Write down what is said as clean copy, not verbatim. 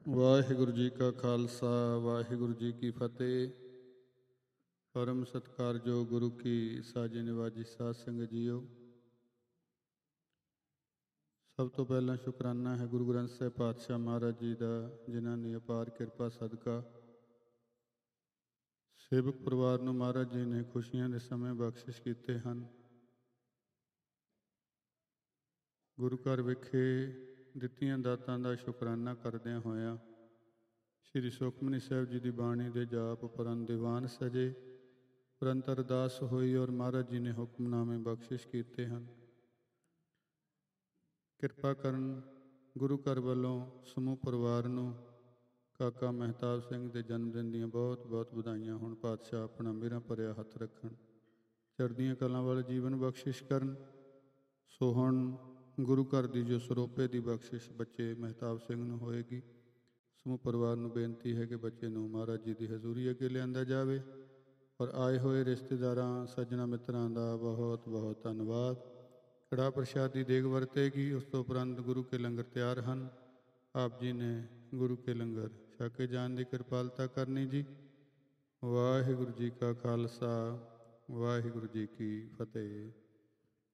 ਵਾਹਿਗੁਰੂ ਜੀ ਕਾ ਖਾਲਸਾ ਵਾਹਿਗੁਰੂ ਜੀ ਕੀ ਫਤਿਹ। ਪਰਮ ਸਤਿਕਾਰਯੋਗ ਗੁਰੂ ਕੀ ਸਾਜੀ ਨਿਵਾਜੀ ਸਾਧ ਸੰਗਤ ਜੀਓ, ਸਭ ਤੋਂ ਪਹਿਲਾਂ ਸ਼ੁਕਰਾਨਾ ਹੈ ਗੁਰੂ ਗ੍ਰੰਥ ਸਾਹਿਬ ਪਾਤਸ਼ਾਹ ਮਹਾਰਾਜ ਜੀ ਦਾ, ਜਿਨ੍ਹਾਂ ਨੇ ਅਪਾਰ ਕਿਰਪਾ ਸਦਕਾ ਸੇਵਕ ਪਰਿਵਾਰ ਨੂੰ ਮਹਾਰਾਜ ਜੀ ਨੇ ਖੁਸ਼ੀਆਂ ਦੇ ਸਮੇਂ ਬਖਸ਼ਿਸ਼ ਕੀਤੇ ਹਨ। ਗੁਰੂ ਘਰ ਵਿਖੇ ਦਿੱਤੀਆਂ ਦਾਤਾਂ ਦਾ ਸ਼ੁਕਰਾਨਾ ਕਰਦਿਆਂ ਹੋਇਆਂ ਸ਼੍ਰੀ ਸੁਖਮਨੀ ਸਾਹਿਬ ਜੀ ਦੀ ਬਾਣੀ ਦੇ ਜਾਪ ਉਪਰੰਤ ਦੀਵਾਨ ਸਜੇ, ਉਪਰੰਤ ਅਰਦਾਸ ਹੋਈ ਔਰ ਮਹਾਰਾਜ ਜੀ ਨੇ ਹੁਕਮਨਾਮੇ ਬਖਸ਼ਿਸ਼ ਕੀਤੇ ਹਨ। ਕਿਰਪਾ ਕਰਨ ਗੁਰੂ ਘਰ ਵੱਲੋਂ ਸਮੂਹ ਪਰਿਵਾਰ ਨੂੰ ਕਾਕਾ ਮਹਿਤਾਬ ਸਿੰਘ ਦੇ ਜਨਮ ਦਿਨ ਦੀਆਂ ਬਹੁਤ ਬਹੁਤ ਵਧਾਈਆਂ ਹੋਣ। ਪਾਤਸ਼ਾਹ ਆਪਣਾ ਮਿਹਰਾਂ ਭਰਿਆ ਹੱਥ ਰੱਖਣ, ਚੜ੍ਹਦੀਆਂ ਕਲਾਂ ਵਾਲੇ ਜੀਵਨ ਬਖਸ਼ਿਸ਼ ਕਰਨ। ਸੋ ਹੁਣ ਗੁਰੂ ਘਰ ਦੀ ਜੋ ਸਰੋਪੇ ਦੀ ਬਖਸ਼ਿਸ਼ ਬੱਚੇ ਮਹਿਤਾਬ ਸਿੰਘ ਨੂੰ ਹੋਏਗੀ, ਸਮੂਹ ਪਰਿਵਾਰ ਨੂੰ ਬੇਨਤੀ ਹੈ ਕਿ ਬੱਚੇ ਨੂੰ ਮਹਾਰਾਜ ਜੀ ਦੀ ਹਜ਼ੂਰੀ ਅੱਗੇ ਲਿਆਂਦਾ ਜਾਵੇ। ਔਰ ਆਏ ਹੋਏ ਰਿਸ਼ਤੇਦਾਰਾਂ ਸੱਜਣਾ ਮਿੱਤਰਾਂ ਦਾ ਬਹੁਤ ਬਹੁਤ ਧੰਨਵਾਦ। ਕੜਾ ਪ੍ਰਸ਼ਾਦ ਦੀ ਦੇਗ ਵਰਤੇਗੀ। ਉਸ ਤੋਂ ਉਪਰੰਤ ਗੁਰੂ ਕੇ ਲੰਗਰ ਤਿਆਰ ਹਨ। ਆਪ ਜੀ ਨੇ ਗੁਰੂ ਕੇ ਲੰਗਰ ਛਕ ਕੇ ਜਾਣ ਦੀ ਕਿਰਪਾਲਤਾ ਕਰਨੀ ਜੀ। ਵਾਹਿਗੁਰੂ ਜੀ ਕਾ ਖਾਲਸਾ ਵਾਹਿਗੁਰੂ ਜੀ ਕੀ ਫਤਿਹ।